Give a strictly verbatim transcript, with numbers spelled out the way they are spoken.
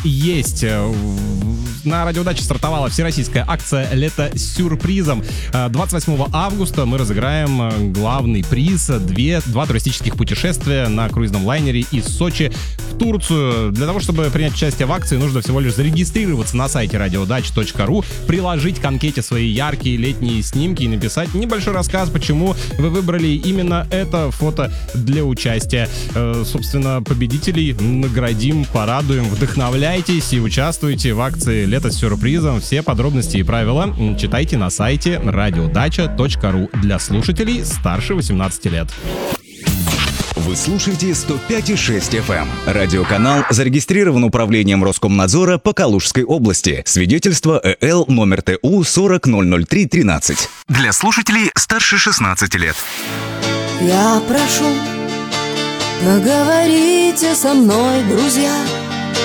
есть. На Радио Дача стартовала всероссийская акция «Лето с сюрпризом». двадцать восьмого августа мы разыграем главный приз — две, два туристических путешествия на круизном лайнере из Сочи в Турцию. Для того, чтобы принять участие в акции, нужно всего лишь зарегистрироваться на сайте радиодач точка ру, приложить к анкете свои яркие летние снимки и написать небольшой рассказ, почему вы выбрали именно это фото для участия. Собственно, победителей наградим, порадуем, вдохновляйтесь и участвуйте в акции «Лето с сюрпризом». Все подробности и правила читайте на сайте радиодача точка ру для слушателей старше восемнадцати лет. Вы слушаете сто пять и шесть эф эм. Радиоканал зарегистрирован управлением Роскомнадзора по Калужской области. Свидетельство ЭЛ номер ТУ сорок ноль ноль три тринадцать. Для слушателей старше шестнадцати лет. Я прошу, поговорите со мной, друзья.